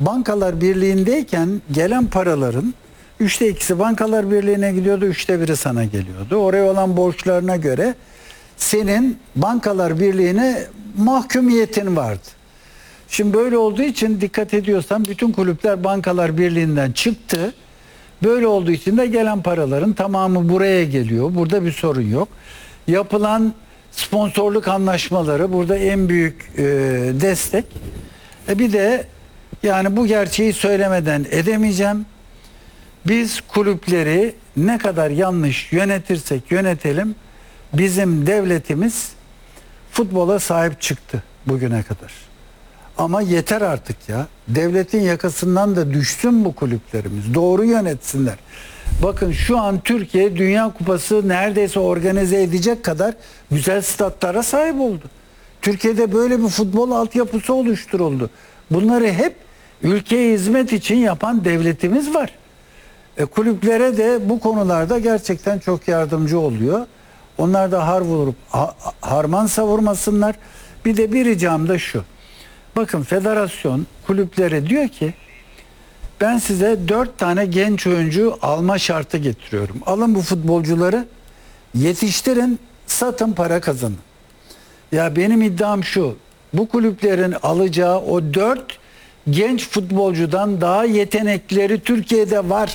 Bankalar Birliği'ndeyken gelen paraların 2/3'ü Bankalar Birliği'ne gidiyordu, 1/3'ü sana geliyordu. Oraya olan borçlarına göre senin Bankalar Birliği'ne mahkumiyetin vardı. Şimdi böyle olduğu için dikkat ediyorsan bütün kulüpler Bankalar Birliği'nden çıktı. Böyle olduğu için de gelen paraların tamamı buraya geliyor. Burada bir sorun yok. Yapılan sponsorluk anlaşmaları burada en büyük destek. Bir de yani bu gerçeği söylemeden edemeyeceğim. Biz kulüpleri ne kadar yanlış yönetirsek yönetelim, bizim devletimiz futbola sahip çıktı bugüne kadar. Ama yeter artık ya. Devletin yakasından da düşsün bu kulüplerimiz. Doğru yönetsinler. Bakın şu an Türkiye Dünya Kupası neredeyse organize edecek kadar güzel statlara sahip oldu. Türkiye'de böyle bir futbol altyapısı oluşturuldu. Bunları hep ülkeye hizmet için yapan devletimiz var. Kulüplere de bu konularda gerçekten çok yardımcı oluyor. Onlar da harman savurmasınlar. Bir de bir ricam da şu. Bakın federasyon kulüplere diyor ki ben size 4 tane genç oyuncu alma şartı getiriyorum. Alın bu futbolcuları, yetiştirin, satın, para kazanın. Ya benim iddiam şu. Bu kulüplerin alacağı o 4 genç futbolcudan daha yetenekleri Türkiye'de var.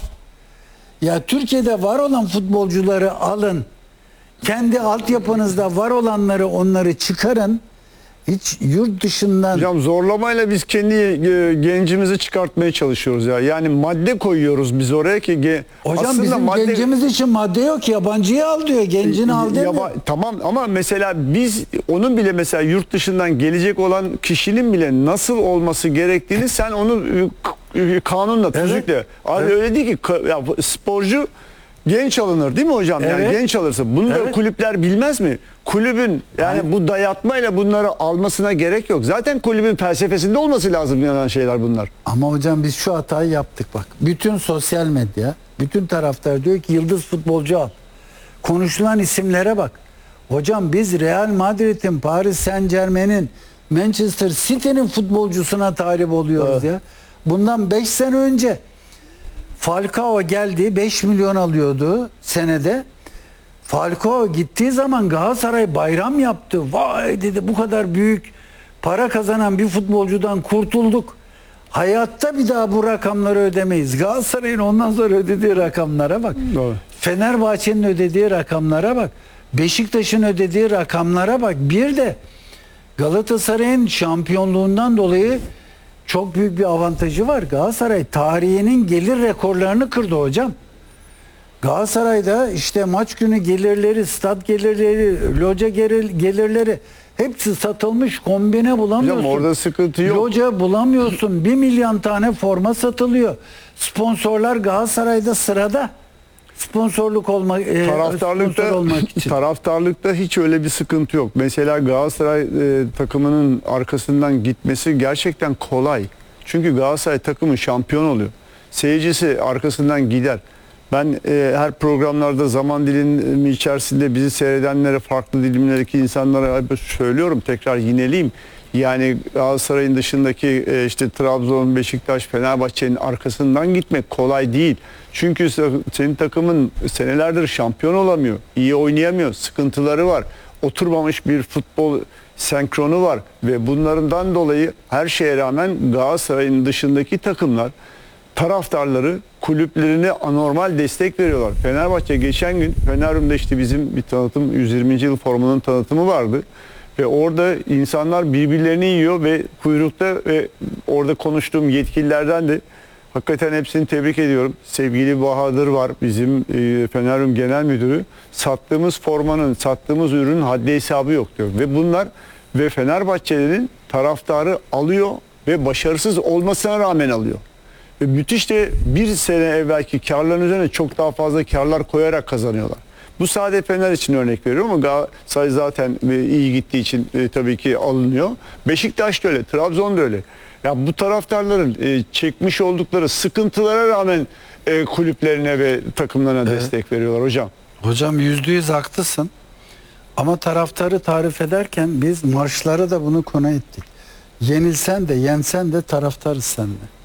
Ya Türkiye'de var olan futbolcuları alın. Kendi altyapınızda var olanları onları çıkarın. Hiç yurt dışından... Hocam zorlamayla biz kendi gencimizi çıkartmaya çalışıyoruz ya. Yani madde koyuyoruz biz oraya ki... Hocam bizim gencimiz için madde yok. Yabancıyı al diyor. Gencini al demiyor. Tamam ama mesela biz onun bile mesela yurt dışından gelecek olan kişinin bile nasıl olması gerektiğini sen onu kanunla, tüzükle... Evet. Abi öyle değil ki ya, sporcu... Genç alınır değil mi hocam? Yani evet. Genç alırsa. Bunu da kulüpler bilmez mi? Kulübün yani bu dayatmayla bunları almasına gerek yok. Zaten kulübün felsefesinde olması lazım yani şeyler bunlar. Ama hocam biz şu hatayı yaptık bak. Bütün sosyal medya, bütün taraftar diyor ki yıldız futbolcu al. Konuşulan isimlere bak. Hocam biz Real Madrid'in, Paris Saint-Germain'in, Manchester City'nin futbolcusuna talip oluyoruz ya. Bundan 5 sene önce Falcao geldi, 5 milyon alıyordu senede. Falcao gittiği zaman Galatasaray bayram yaptı. Vay dedi, bu kadar büyük para kazanan bir futbolcudan kurtulduk. Hayatta bir daha bu rakamları ödemeyiz. Galatasaray'ın ondan sonra ödediği rakamlara bak. Evet. Fenerbahçe'nin ödediği rakamlara bak. Beşiktaş'ın ödediği rakamlara bak. Bir de Galatasaray'ın şampiyonluğundan dolayı çok büyük bir avantajı var. Galatasaray tarihinin gelir rekorlarını kırdı hocam. Galatasaray'da işte maç günü gelirleri, stat gelirleri, loca gelirleri hepsi satılmış. Kombine bulamıyorsun. Hocam orada sıkıntı yok. Loca bulamıyorsun. 1 milyon tane forma satılıyor. Sponsorlar Galatasaray'da sırada. Sponsorluk olmak için. Taraftarlıkta hiç öyle bir sıkıntı yok. Mesela Galatasaray takımının arkasından gitmesi gerçekten kolay. Çünkü Galatasaray takımı şampiyon oluyor. Seyircisi arkasından gider. Ben her programlarda zaman dilimi içerisinde bizi seyredenlere, farklı dilimlerdeki insanlara söylüyorum, tekrar yineleyeyim. Yani Galatasaray'ın dışındaki işte Trabzon, Beşiktaş, Fenerbahçe'nin arkasından gitmek kolay değil. Çünkü senin takımın senelerdir şampiyon olamıyor, iyi oynayamıyor, sıkıntıları var. Oturmamış bir futbol senkronu var ve bunlardan dolayı her şeye rağmen Galatasaray'ın dışındaki takımlar taraftarları kulüplerine anormal destek veriyorlar. Fenerbahçe geçen gün Fenerbahçe'de işte bizim bir tanıtım 120. yıl formanın tanıtımı vardı. Ve orada insanlar birbirlerini yiyor ve kuyrukta ve orada konuştuğum yetkililerden de hakikaten hepsini tebrik ediyorum. Sevgili Bahadır var, bizim Fenerbahçe Genel Müdürü. Sattığımız formanın, sattığımız ürünün haddi hesabı yok diyor. Ve bunlar ve Fenerbahçelilerin taraftarı alıyor ve başarısız olmasına rağmen alıyor. Ve müthiş de bir sene evvelki karların üzerine çok daha fazla karlar koyarak kazanıyorlar. Bu sadece Fener için örnek veriyorum ama Galatasaray zaten iyi gittiği için tabii ki alınıyor. Beşiktaş da öyle, Trabzon da öyle. Ya bu taraftarların çekmiş oldukları sıkıntılara rağmen kulüplerine ve takımlarına destek veriyorlar hocam. Hocam %100 haklısın. Ama taraftarı tarif ederken biz marşlara da bunu konu ettik. Yenilsen de yensen de taraftarız sen de.